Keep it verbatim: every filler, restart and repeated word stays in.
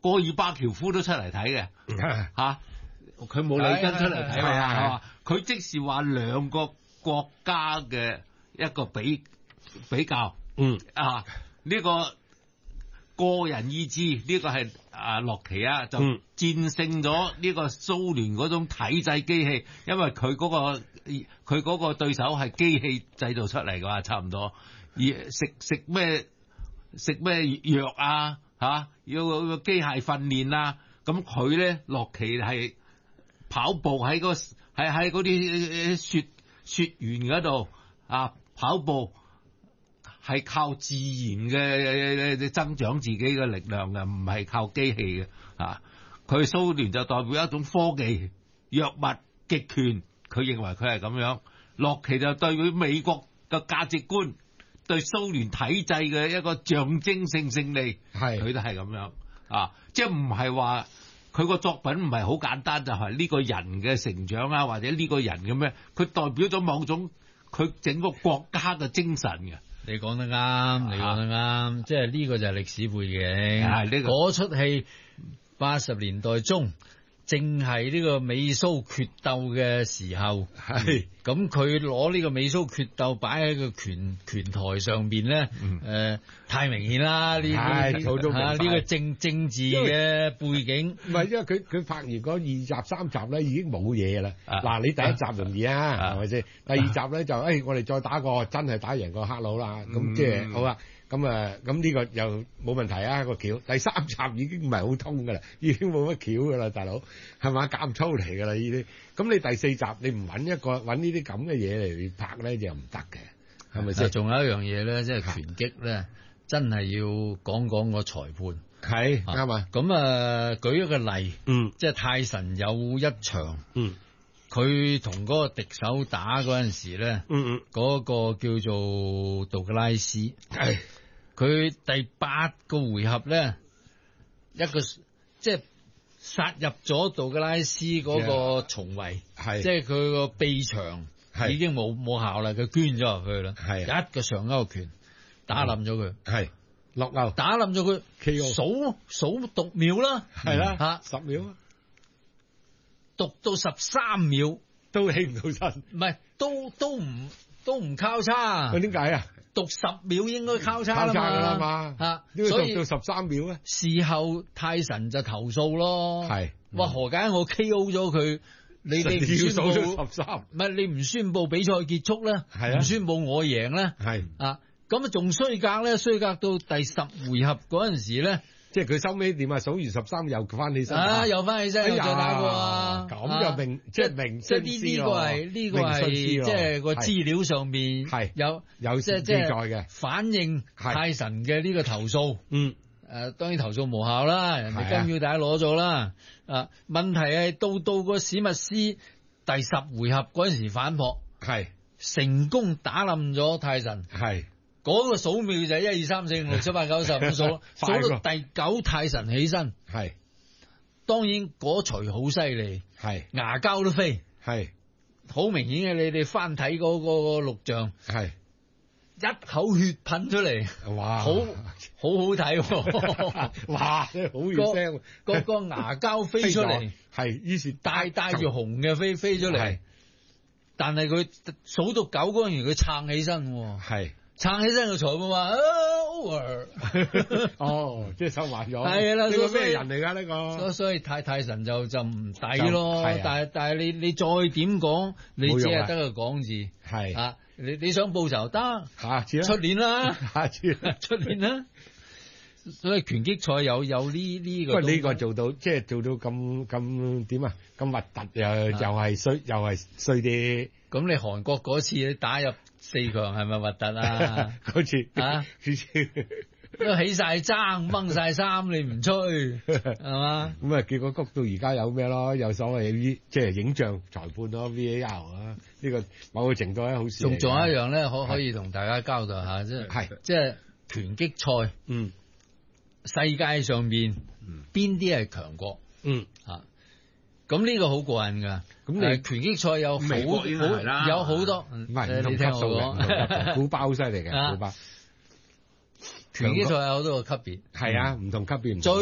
戈爾巴喬夫都出嚟睇嘅嚇，佢冇里根出嚟睇啊，係嘛？佢即是話兩個國家嘅一個比比較， 嗯啊呢、呢個個人意志呢、呢個係啊洛奇啊就戰勝咗呢個蘇聯嗰種體制機器，因為佢嗰、嗰個佢嗰個對手係機器製造出嚟㗎嘛，差唔多而食食咩食咩藥啊嚇，要個機械訓練啊，咁佢咧洛奇係跑步喺、嗰個喺喺嗰啲雪雪原嗰度啊跑步。係靠自然嘅增長自己嘅力量嘅，唔係靠機器嘅啊！佢蘇聯就代表一種科技、藥物、極權，佢認為佢係咁樣。洛奇就對佢美國嘅價值觀、對蘇聯體制嘅一個象徵性勝利，係佢都係咁樣啊！即係唔係話佢個作品唔係好簡單，就係、是、呢個人嘅成長啊，或者呢個人嘅咩？佢代表咗某種佢整個國家嘅精神嘅。 你講得啱，你講得啱，啊、即係呢個就係歷史背景。 係呢、這個嗰出戲八十年代中，正係呢個美蘇決鬥嘅時候。係咁，佢攞呢個美蘇決鬥擺喺個拳拳台上邊咧，誒、嗯呃，太明顯啦！呢啲啊呢個政政治嘅背景， 唔係因為佢佢拍完嗰二集三集咧已經冇嘢啦。嗱、啊，你第一集容易啊，係咪先？第二集咧就誒、哎，我哋再打個真係打贏個黑佬啦。咁、嗯、即係好啦。咁啊，咁呢個又冇問題啊個橋。第三集已經唔係好通噶啦，已經冇乜橋噶啦，大佬係嘛，減粗嚟噶啦呢啲。咁你第四集你唔揾一個揾呢啲咁嘅嘢嚟拍咧就唔得嘅，係咪先？ 仲有一樣嘢咧，即係拳擊咧，真係要講講個裁判。 係啱啊。 咁啊，舉一個例， 嗯， 即係泰神有一場， 嗯， 佢同嗰個敵手打嗰陣時咧， 嗯嗯， 嗰個叫做杜格拉斯，係佢第八個回合咧，一個即係殺入咗杜格拉斯嗰個重圍，係即係佢個臂長已經冇冇效啦，佢捐咗入去啦，係一個上勾拳打冧咗佢，係落勾打冧咗佢，數數讀秒啦，係啦吓十秒，讀到十三秒都起唔到身， 唔係都都唔都唔交叉， 佢點解啊？ 讀十秒應該交叉啦嘛，吓，所以讀到十三秒咧， 事後泰神就投訴咯， 係， 哇何解我 K O 咗佢？你哋唔宣布十三，唔係你唔宣布比賽結束咧，係啊，唔宣布我贏咧，係啊，咁啊仲衰格咧，衰格到第十回合嗰陣時咧。 即係佢收尾點啊？數完十三又翻起身啊！又翻起身，又再打過啊！ 咁就明即係明即係呢呢個係呢個係即係個資料上邊係有有即係記載嘅反映泰神嘅呢個投訴。嗯，誒當然投訴無效啦，人哋金標帶攞咗啦。啊，問題係到到個史密斯第十回合嗰陣時反撲，係成功打冧咗泰神，係。嗰、那個數秒就係一二三四五六七八九十五數，數到第九泰神起身，係當然嗰錘好犀利，係牙膠都飛，係好明顯嘅。你哋翻睇嗰個錄像，係一口血噴出嚟，哇，好好好睇、啊，哇，好血腥，個個牙膠飛出嚟，係於是帶帶住紅嘅飛飛出嚟，但係佢數到九嗰陣時，佢撐起身，係。撐起身個裁判話 over， 哦，即係收埋咗。 係啦， 呢個咩人嚟噶呢個？ 所以所以泰泰神就就唔抵咯。但係但係你你再點講，你只係得個講字。係啊，你你想報仇得，下次啦，出年啦，下次出年啦。所以拳擊賽有有呢呢個。 喂，呢個做到即係做到咁咁點啊？咁核突又又係衰又係衰啲。 咁你韓國嗰次你打入四強係咪核突啊？ 嗰次啊， 都起晒爭掹晒衫，你唔吹係嘛？ 咁啊，結果谷到而家有咩咯？有所謂啲即係影像裁判咯 ，V A R 啊，呢個某個程度咧好事。 仲仲有一樣咧，可可以同大家交代下，即係即係拳擊賽，嗯，世界上邊邊啲係強國，嗯啊。咁呢個好過癮噶，咁你拳擊賽有好好有好多， 唔係唔同級數嘅，古巴好犀利嘅，古巴拳擊賽有好多個級別， 係啊，唔同級別。